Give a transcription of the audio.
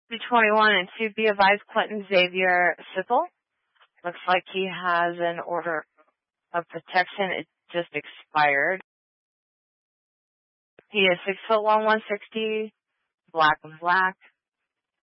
221 and 2, be advised Clinton Xavier Sipple. Looks like he has an order of protection. It just expired. He is 6'1", 160, black and black.